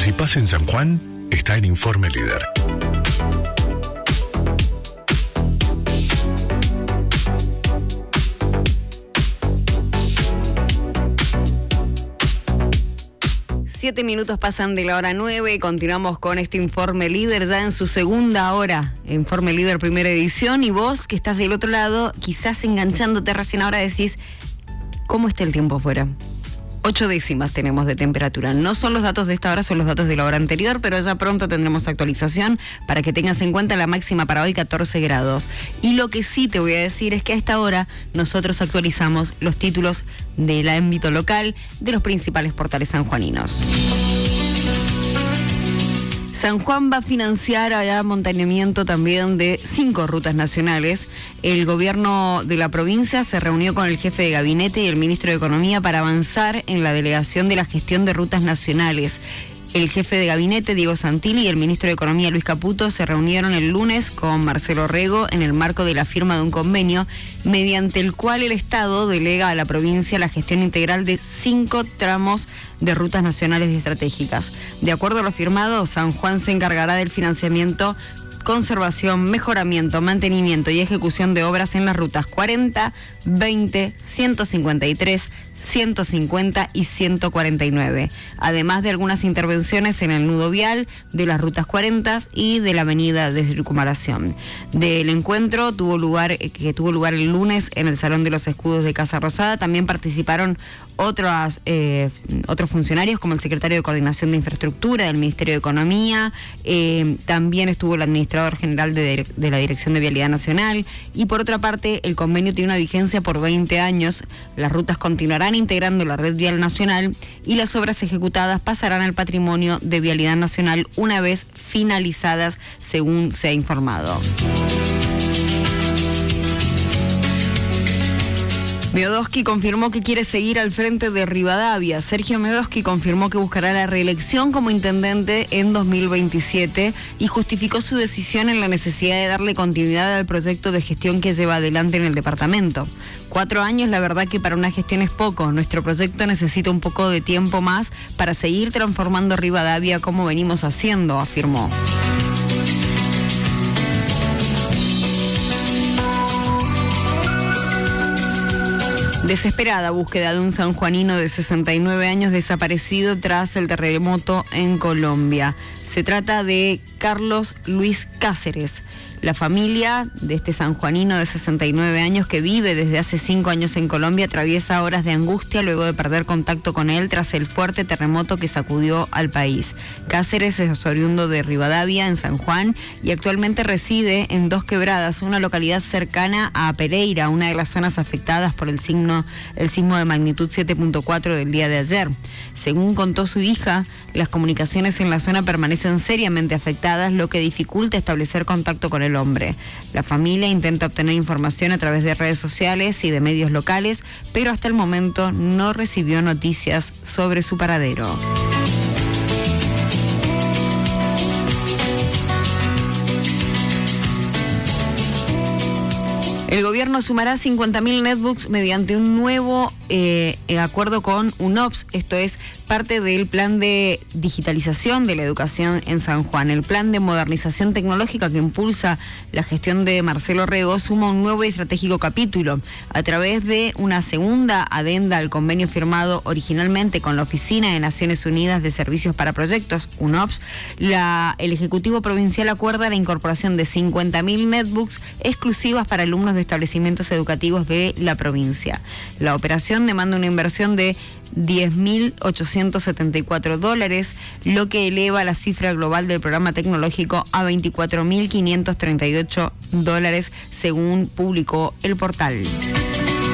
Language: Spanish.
Si pasa en San Juan, está en Informe Líder. Siete minutos pasan de la hora 9, continuamos con este Informe Líder ya en su segunda hora, Informe Líder primera edición, y vos que estás del otro lado, quizás enganchándote recién ahora decís, ¿cómo está el tiempo afuera? 8 décimas tenemos de temperatura. No son los datos de esta hora, son los datos de la hora anterior, pero ya pronto tendremos actualización para que tengas en cuenta la máxima para hoy, 14 grados. Y lo que sí te voy a decir es que a esta hora nosotros actualizamos los títulos del ámbito local de los principales portales sanjuaninos. San Juan va a financiar el amontonamiento también de 5 rutas nacionales. El gobierno de la provincia se reunió con el jefe de gabinete y el ministro de Economía para avanzar en la delegación de la gestión de rutas nacionales. El jefe de gabinete, Diego Santilli, y el ministro de Economía, Luis Caputo, se reunieron el lunes con Marcelo Rego en el marco de la firma de un convenio mediante el cual el Estado delega a la provincia la gestión integral de 5 tramos de rutas nacionales estratégicas. De acuerdo a lo firmado, San Juan se encargará del financiamiento, conservación, mejoramiento, mantenimiento y ejecución de obras en las rutas 40, 20, 153, 150 y 149, además de algunas intervenciones en el nudo vial de las rutas 40 y de la avenida de circunvalación. Del encuentro que tuvo lugar el lunes en el Salón de los Escudos de Casa Rosada, también participaron otros funcionarios como el secretario de Coordinación de Infraestructura del Ministerio de Economía, también estuvo el administrador general de la Dirección de Vialidad Nacional, y por otra parte el convenio tiene una vigencia por 20 años, las rutas continuarán integrando la red vial nacional y las obras ejecutadas pasarán al patrimonio de Vialidad Nacional una vez finalizadas, según se ha informado. Meodowski confirmó que quiere seguir al frente de Rivadavia. Sergio Meodowski confirmó que buscará la reelección como intendente en 2027 y justificó su decisión en la necesidad de darle continuidad al proyecto de gestión que lleva adelante en el departamento. 4 años, la verdad que para una gestión es poco. Nuestro proyecto necesita un poco de tiempo más para seguir transformando Rivadavia como venimos haciendo, afirmó. Desesperada búsqueda de un sanjuanino de 69 años desaparecido tras el terremoto en Colombia. Se trata de Carlos Luis Cáceres. La familia de este sanjuanino de 69 años que vive desde hace 5 años en Colombia atraviesa horas de angustia luego de perder contacto con él tras el fuerte terremoto que sacudió al país. Cáceres es oriundo de Rivadavia, en San Juan, y actualmente reside en Dos Quebradas, una localidad cercana a Pereira, una de las zonas afectadas por el sismo de magnitud 7.4 del día de ayer. Según contó su hija, las comunicaciones en la zona permanecen seriamente afectadas, lo que dificulta establecer contacto con el hombre. La familia intenta obtener información a través de redes sociales y de medios locales, pero hasta el momento no recibió noticias sobre su paradero. El gobierno sumará 50.000 netbooks mediante un nuevo acuerdo con UNOPS. Esto es parte del plan de digitalización de la educación en San Juan. El plan de modernización tecnológica que impulsa la gestión de Marcelo Rego suma un nuevo y estratégico capítulo. A través de una segunda adenda al convenio firmado originalmente con la Oficina de Naciones Unidas de Servicios para Proyectos, UNOPS, el Ejecutivo Provincial acuerda la incorporación de 50.000 netbooks exclusivas para alumnos de establecimientos educativos de la provincia. La operación demanda una inversión de $10.874, lo que eleva la cifra global del programa tecnológico a $24.538, según publicó el portal.